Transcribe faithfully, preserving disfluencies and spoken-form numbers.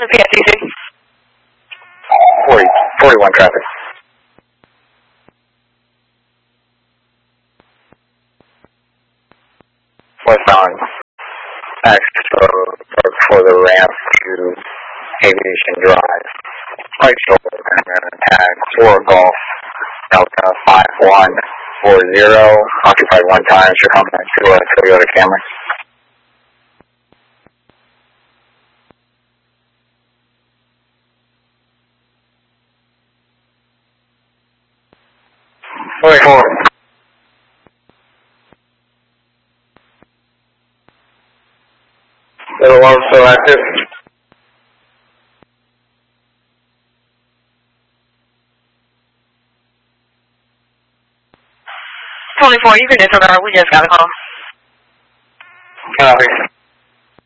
P S T C. forty, forty-one traffic. Westbound, access for, for the ramp to Aviation Drive. Right shoulder, and tag four Golf, Delta five one four zero, occupied one time, circumference to a Toyota Camry. forty-four. Little also active. twenty-four, you can disregard. We just got a call. Copy.